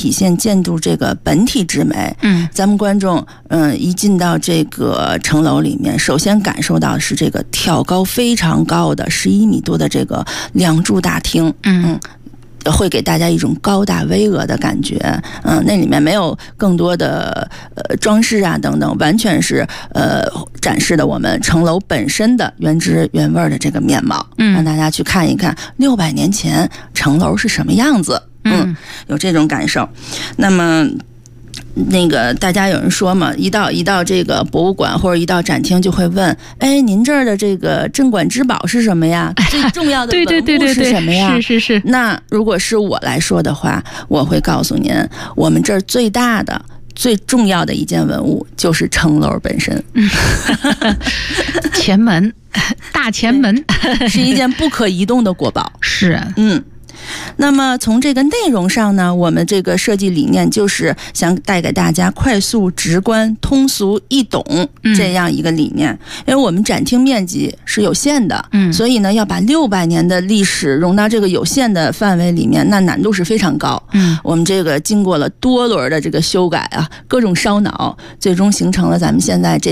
体现建筑这个本体之美。咱们观众一进到这个城楼里面，首先感受到的是这个挑高非常高的11米多的这个梁柱大厅。会给大家一种高大巍峨的感觉。那里面没有更多的装饰啊等等，完全是展示的我们城楼本身的原汁原味的这个面貌，让大家去看一看600年前城楼是什么样子。有这种感受。那么那个大家有人说嘛，一到这个博物馆或者一到展厅就会问，哎，您这儿的这个镇馆之宝是什么呀？最重要的文物是什么呀？ 是。 那如果是我来说的话，我会告诉您，我们这儿最大的最重要的一件文物就是城楼本身。 前门，大前门是一件不可移动的国宝。 是。 那么从这个内容上呢，我们这个设计理念就是想带给大家快速、直观、通俗易懂这样一个理念。因为我们展厅面积是有限的，所以呢要把600年的历史融到这个有限的范围里面，那难度是非常高。我们这个经过了多轮的这个修改啊，各种烧脑，最终形成了咱们现在这